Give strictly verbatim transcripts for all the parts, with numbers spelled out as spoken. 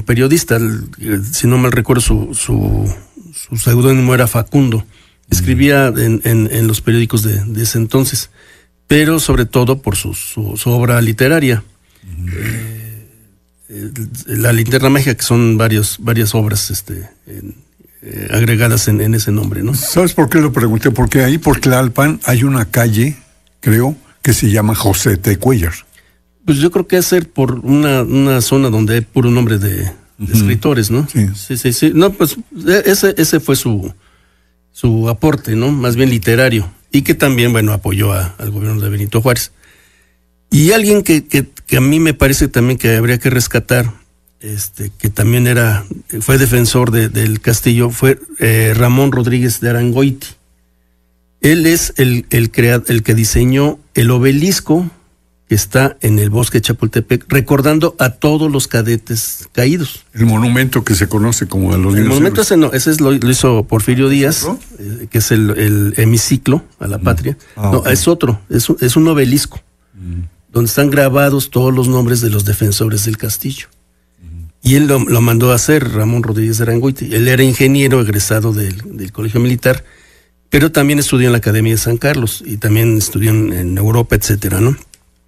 periodista. El, si no mal recuerdo, su, su, su seudónimo era Facundo. Escribía en, en, en los periódicos de, de ese entonces, pero sobre todo por su, su, su obra literaria. Uh-huh. eh, eh, La Linterna Mágica, que son varios, varias obras este, en, eh, agregadas en, en ese nombre, ¿no? ¿Sabes por qué lo pregunté? Porque ahí por Tlalpan hay una calle, creo, que se llama José T. Cuéllar. Pues yo creo que es ser por una, una zona donde hay puro nombre de, de uh-huh. escritores, ¿no? Sí. sí, sí, sí. No, pues ese, ese fue su... su aporte, ¿no? Más bien literario, y que también, bueno, apoyó a, al gobierno de Benito Juárez. Y alguien que, que, que a mí me parece también que habría que rescatar, este, que también era, fue defensor de, del castillo, fue eh, Ramón Rodríguez de Arangoiti. Él es el, el, crea, el que diseñó el obelisco que está en el bosque de Chapultepec, recordando a todos los cadetes caídos. El monumento que se conoce como de los El monumento ese no, ese es lo, lo hizo Porfirio Díaz, eh, que es el, el hemiciclo a la mm. patria. Ah, no, okay. es otro, es, es un obelisco, mm. donde están grabados todos los nombres de los defensores del castillo. Mm. Y él lo, lo mandó a hacer, Ramón Rodríguez de Arangoiti. Él era ingeniero egresado del, del Colegio Militar, pero también estudió en la Academia de San Carlos, y también estudió en, en Europa, etcétera, ¿no?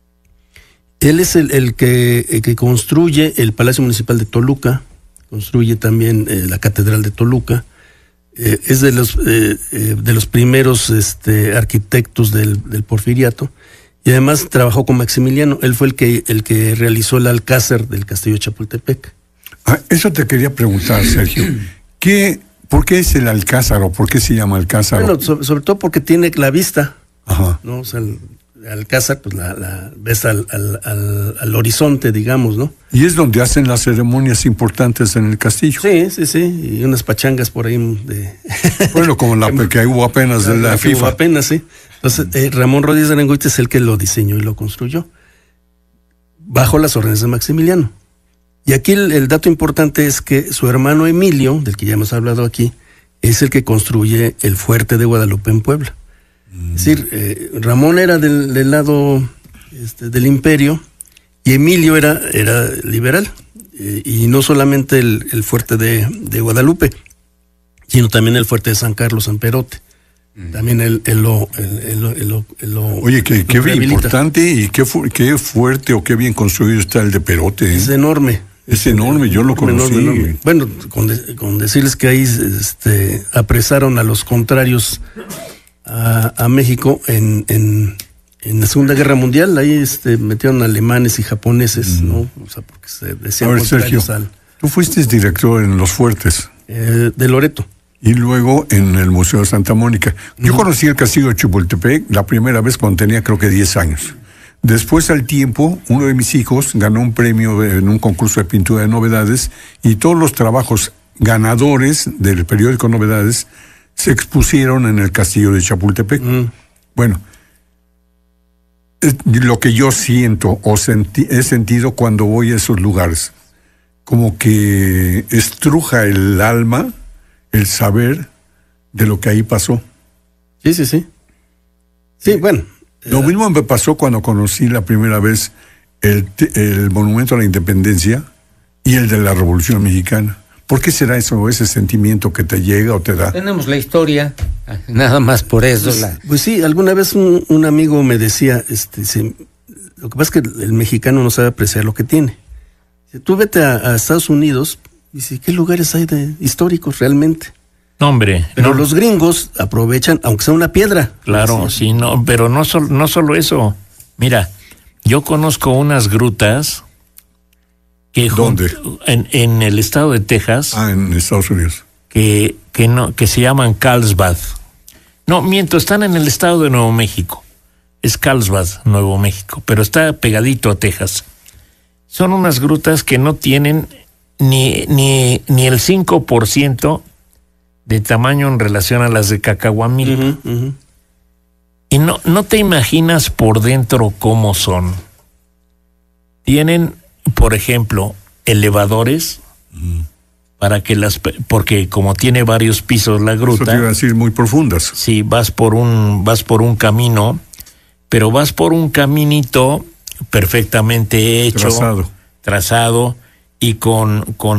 Él es el, el, que, el que construye el Palacio Municipal de Toluca, construye también eh, la Catedral de Toluca, eh, es de los eh, eh, de los primeros este, arquitectos del, del Porfiriato, y además trabajó con Maximiliano. Él fue el que el que realizó el alcázar del Castillo de Chapultepec. Ah, eso te quería preguntar, Sergio. ¿Qué, ¿Por qué es el alcázar o por qué se llama alcázar? Bueno, sobre, sobre todo porque tiene la vista. Ajá. ¿No? O sea, el, alcázar, pues la, la ves al, al, al, al horizonte, digamos, ¿no? Y es donde hacen las ceremonias importantes en el castillo. Sí, sí, sí, y unas pachangas por ahí de... Bueno, como la que hubo apenas de la, la FIFA. Hubo apenas, sí. Entonces, eh, Ramón Rodríguez de Arangoiti es el que lo diseñó y lo construyó, bajo las órdenes de Maximiliano. Y aquí el, el dato importante es que su hermano Emilio, del que ya hemos hablado aquí, es el que construye el fuerte de Guadalupe en Puebla. Es decir, eh, Ramón era del, del lado este, del imperio, y Emilio era, era liberal, eh, y no solamente el, el fuerte de, de Guadalupe, sino también el fuerte de San Carlos, San Perote. Mm. También él, él, lo, él, él, él, él, él lo... Oye, qué, qué importante y qué, fu- qué fuerte o qué bien construido está el de Perote. ¿eh? Es enorme. Es enorme, yo lo conocí. Enorme, enorme. Bueno, con, de, con decirles que ahí este, apresaron a los contrarios A, a México en, en, en la Segunda Guerra Mundial. Ahí este, metieron alemanes y japoneses, mm. ¿no? O sea, porque se decían. A ver, Sergio, al, tú fuiste director en Los Fuertes. Eh, de Loreto. Y luego en el Museo de Santa Mónica. Yo mm. conocí el castillo de Chapultepec la primera vez cuando tenía creo que diez años. Después, al tiempo, uno de mis hijos ganó un premio en un concurso de pintura de novedades, y todos los trabajos ganadores del periódico Novedades se expusieron en el castillo de Chapultepec. Mm. Bueno, es lo que yo siento o senti- he sentido cuando voy a esos lugares, como que estruja el alma, el saber de lo que ahí pasó. Sí, sí, sí. Sí, bueno. Lo mismo me pasó cuando conocí la primera vez el, el Monumento a la Independencia y el de la Revolución Mexicana. ¿Por qué será eso, ese sentimiento que te llega o te da? Tenemos la historia, nada más por eso. Pues, la... pues sí, alguna vez un, un amigo me decía, este, se, lo que pasa es que el mexicano no sabe apreciar lo que tiene. Si tú vete a, a Estados Unidos, dice, ¿qué lugares hay de históricos realmente? No, hombre. Pero no. los gringos aprovechan, aunque sea una piedra. Claro, sí, sí no, pero no, sol, no solo eso. Mira, yo conozco unas grutas que ¿Dónde? Junto, en, en el estado de Texas. Ah, en Estados Unidos. Que, que, no, que se llaman Carlsbad. No, miento, están en el estado de Nuevo México. Es Carlsbad, Nuevo México, pero está pegadito a Texas. Son unas grutas que no tienen ni, ni, ni el cinco por ciento de tamaño en relación a las de Cacahuamilpa. Uh-huh, uh-huh. Y no, no te imaginas por dentro cómo son. Tienen, por ejemplo, elevadores uh-huh. para que las, porque como tiene varios pisos la gruta. Eso te iba a decir, muy profundas. Sí, vas por un, vas por un camino, pero vas por un caminito perfectamente hecho, trazado, trazado y con, con